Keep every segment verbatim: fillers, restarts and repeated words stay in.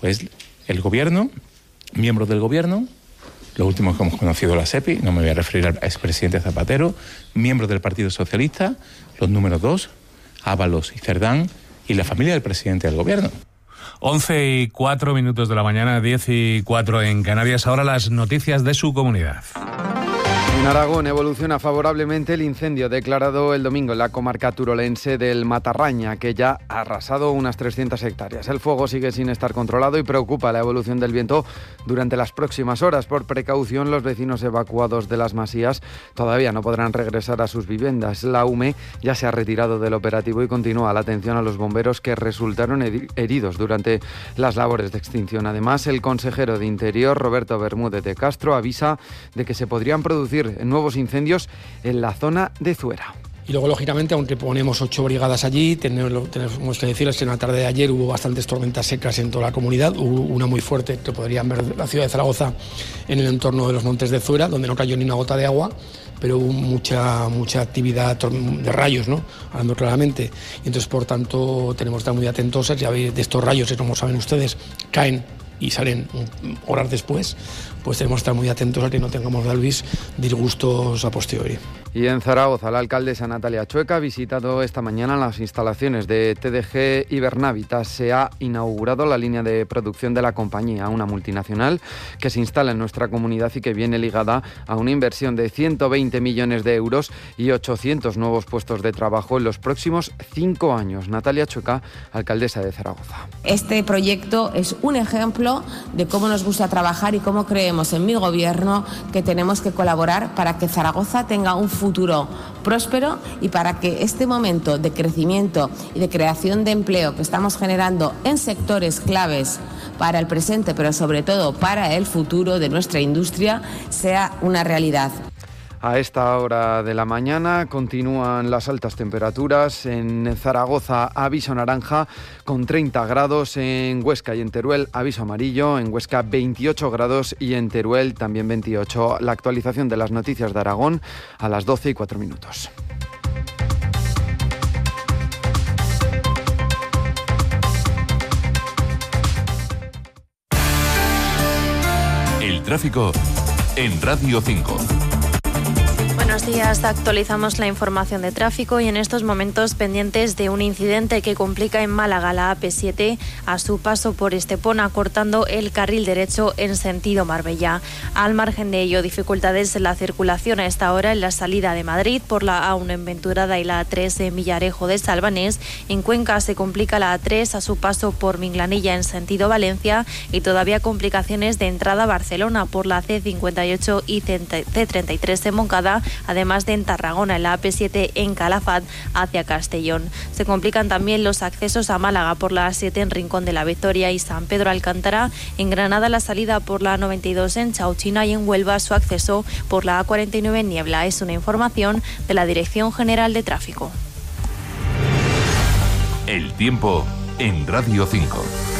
Pues el gobierno, miembros del gobierno, los últimos que hemos conocido la SEPI, no me voy a referir al expresidente Zapatero, miembros del Partido Socialista, los números dos, Ábalos y Cerdán, y la familia del presidente del gobierno. once y cuatro minutos de la mañana, diez y cuatro en Canarias. Ahora las noticias de su comunidad. En Aragón evoluciona favorablemente el incendio declarado el domingo en la comarca turolense del Matarraña, que ya ha arrasado unas trescientas hectáreas. El fuego sigue sin estar controlado y preocupa la evolución del viento durante las próximas horas. Por precaución, los vecinos evacuados de las masías todavía no podrán regresar a sus viviendas. La U M E ya se ha retirado del operativo y continúa la atención a los bomberos que resultaron heridos durante las labores de extinción. Además, el consejero de Interior, Roberto Bermúdez de Castro, avisa de que se podrían producir nuevos incendios en la zona de Zuera. Y luego, lógicamente, aunque ponemos ocho brigadas allí, tenemos, tenemos que decirles que en la tarde de ayer hubo bastantes tormentas secas en toda la comunidad. Hubo una muy fuerte, que podrían ver la ciudad de Zaragoza, en el entorno de los montes de Zuera, donde no cayó ni una gota de agua, pero hubo mucha mucha actividad de rayos, ¿no? Hablando claramente. Y entonces, por tanto, tenemos que estar muy atentos. Ya veis, de estos rayos, como saben ustedes, caen y salen horas después, pues tenemos que estar muy atentos a que no tengamos, Dalvis, disgustos a posteriori. Y en Zaragoza, la alcaldesa Natalia Chueca ha visitado esta mañana las instalaciones de T D G Ibernavitas. Se ha inaugurado la línea de producción de la compañía, una multinacional que se instala en nuestra comunidad y que viene ligada a una inversión de ciento veinte millones de euros y ochocientos nuevos puestos de trabajo en los próximos cinco años. Natalia Chueca, alcaldesa de Zaragoza. Este proyecto es un ejemplo de cómo nos gusta trabajar y cómo creemos en mi gobierno que tenemos que colaborar para que Zaragoza tenga un futuro próspero y para que este momento de crecimiento y de creación de empleo que estamos generando en sectores claves para el presente, pero sobre todo para el futuro de nuestra industria, sea una realidad. A esta hora de la mañana continúan las altas temperaturas. En Zaragoza, aviso naranja con treinta grados. En Huesca y en Teruel, aviso amarillo. En Huesca, veintiocho grados y en Teruel también veintiocho. La actualización de las noticias de Aragón a las doce y cuatro minutos. El tráfico en Radio cinco. Buenos días, actualizamos la información de tráfico y en estos momentos pendientes de un incidente que complica en Málaga la A P siete a su paso por Estepona, cortando el carril derecho en sentido Marbella. Al margen de ello, dificultades en la circulación a esta hora en la salida de Madrid por la A uno en Venturada y la A tres en Villarejo de Salvanés. En Cuenca se complica la A tres a su paso por Minglanilla en sentido Valencia y todavía complicaciones de entrada a Barcelona por la C cincuenta y ocho y C treinta y tres en Moncada, además de en Tarragona, en la A P siete en Calafat hacia Castellón. Se complican también los accesos a Málaga por la A siete en Rincón de la Victoria y San Pedro Alcántara. En Granada, la salida por la A noventa y dos en Chauchina y en Huelva su acceso por la A cuarenta y nueve en Niebla. Es una información de la Dirección General de Tráfico. El tiempo en Radio cinco.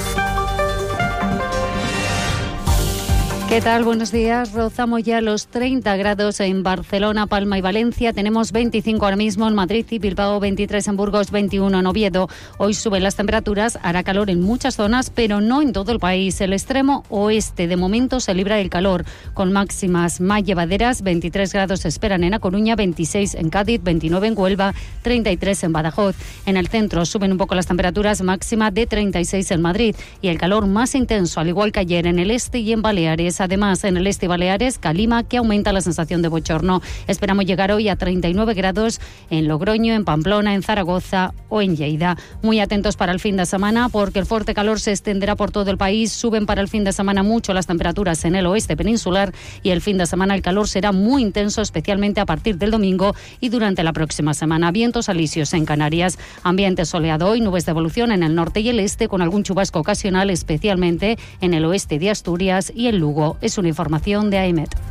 ¿Qué tal? Buenos días. Rozamos ya los treinta grados en Barcelona, Palma y Valencia. Tenemos veinticinco ahora mismo en Madrid y Bilbao, veintitrés en Burgos, veintiuno en Oviedo. Hoy suben las temperaturas, hará calor en muchas zonas, pero no en todo el país. El extremo oeste de momento se libra del calor, con máximas más llevaderas. veintitrés grados se esperan en A Coruña, veintiséis en Cádiz, veintinueve en Huelva, treinta y tres en Badajoz. En el centro suben un poco las temperaturas, máxima de treinta y seis en Madrid. Y el calor más intenso, al igual que ayer, en el este y en Baleares. Además, en el este y Baleares, calima que aumenta la sensación de bochorno. Esperamos llegar hoy a treinta y nueve grados en Logroño, en Pamplona, en Zaragoza o en Lleida. Muy atentos para el fin de semana porque el fuerte calor se extenderá por todo el país. Suben para el fin de semana mucho las temperaturas en el oeste peninsular y el fin de semana el calor será muy intenso, especialmente a partir del domingo y durante la próxima semana. Vientos alisios en Canarias. Ambiente soleado hoy, nubes de evolución en el norte y el este con algún chubasco ocasional, especialmente en el oeste de Asturias y en Lugo. Es una información de A E M E T.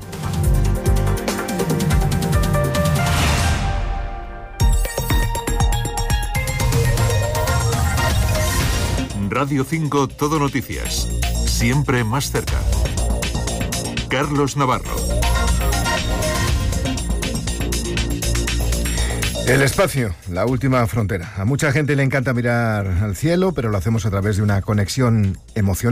Radio cinco Todo Noticias. Siempre más cerca. Carlos Navarro. El espacio, la última frontera. A mucha gente le encanta mirar al cielo, pero lo hacemos a través de una conexión emocional.